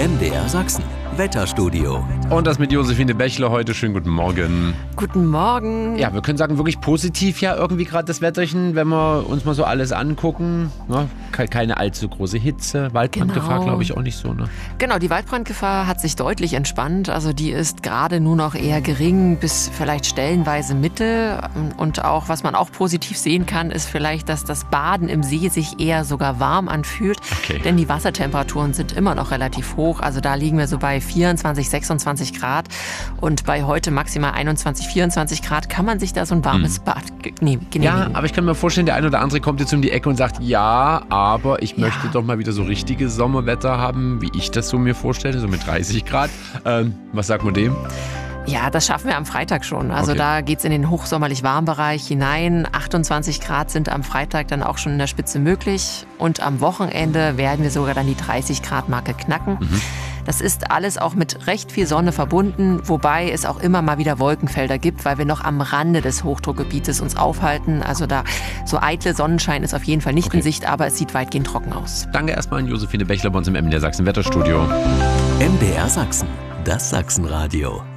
MDR Sachsen. Wetterstudio. Und das mit Josephine Bächler heute. Schönen guten Morgen. Guten Morgen. Ja, wir können sagen, wirklich positiv ja irgendwie gerade das Wetterchen, wenn wir uns mal so alles angucken. Ne? Keine allzu große Hitze. Waldbrandgefahr, glaube ich, auch nicht so. Ne? Genau, die Waldbrandgefahr hat sich deutlich entspannt. Also die ist gerade nur noch eher gering bis vielleicht stellenweise Mittel. Und auch, was man auch positiv sehen kann, ist vielleicht, dass das Baden im See sich eher sogar warm anfühlt. Okay. Denn die Wassertemperaturen sind immer noch relativ hoch. Also da liegen wir so bei 24, 26 Grad. Und bei heute maximal 21, 24 Grad kann man sich da so ein warmes Bad genehmigen. Ja, aber ich kann mir vorstellen, der eine oder andere kommt jetzt um die Ecke und sagt, ja, aber ich möchte doch mal wieder so richtiges Sommerwetter haben, wie ich das so mir vorstelle, so mit 30 Grad. Was sagt man dem? Ja, das schaffen wir am Freitag schon. Also Okay. Da geht's in den hochsommerlich warmen Bereich hinein. 28 Grad sind am Freitag dann auch schon in der Spitze möglich. Und am Wochenende werden wir sogar dann die 30 Grad Marke knacken. Das ist alles auch mit recht viel Sonne verbunden, wobei es auch immer mal wieder Wolkenfelder gibt, weil wir noch am Rande des Hochdruckgebietes uns aufhalten. Also da so eitle Sonnenschein ist auf jeden Fall nicht in Sicht, aber es sieht weitgehend trocken aus. Danke erstmal an Josephine Bächler bei uns im MDR Sachsen Wetterstudio. MDR Sachsen. Das Sachsenradio.